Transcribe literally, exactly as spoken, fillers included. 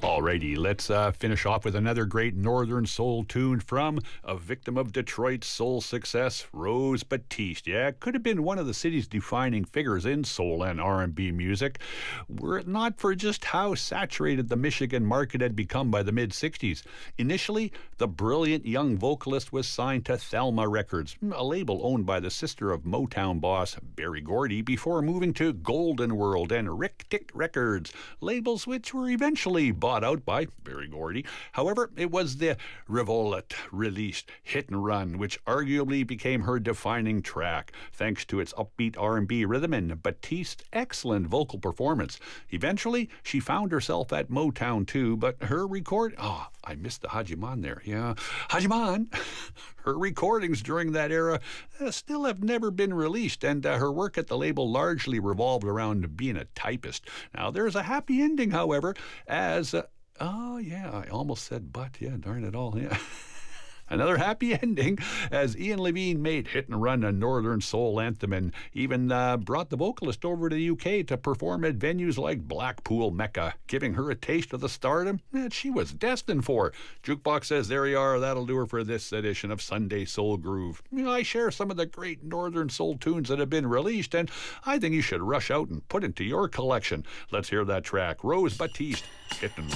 Alrighty, let's uh, finish off with another great Northern Soul tune from a victim of Detroit's soul success, Rose Batiste. Yeah, it could have been one of the city's defining figures in soul and R and B music, were it not for just how saturated the Michigan market had become by the mid-sixties. Initially, the brilliant young vocalist was signed to Thelma Records, a label owned by the sister of Motown boss Berry Gordy, before moving to Golden World and Rick Tick Records, labels which were eventually bought out by Berry Gordy. However, it was the Revolt released Hit and Run which arguably became her defining track, thanks to its upbeat R and B rhythm and Batiste's excellent vocal performance. Eventually, she found herself at Motown too, but her record... Oh, I missed the Hajiman there. Yeah, Hajiman! Her recordings during that era uh, still have never been released, and uh, her work at the label largely revolved around being a typist. Now, there's a happy ending, however, as... Uh, oh, yeah, I almost said but. Yeah, darn it all, yeah. Another happy ending, as Ian Levine made Hit and Run a Northern Soul anthem, and even uh, brought the vocalist over to the U K to perform at venues like Blackpool Mecca, giving her a taste of the stardom that she was destined for. Jukebox says, there you are, that'll do her for this edition of Sunday Soul Groove. You know, I share some of the great Northern Soul tunes that have been released, and I think you should rush out and put into your collection. Let's hear that track, Rose Batiste, Hit and Run.